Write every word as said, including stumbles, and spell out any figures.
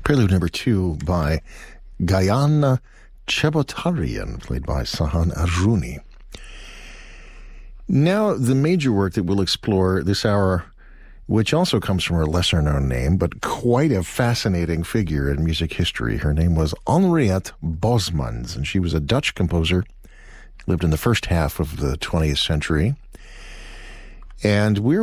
Prelude number two by Gayan Chebotarean, played by Sahan Arjuni. Now, the major work that we'll explore this hour, which also comes from her lesser-known name, but quite a fascinating figure in music history. Her name was Henriette Bosmans, and she was a Dutch composer, lived in the first half of the twentieth century. And we're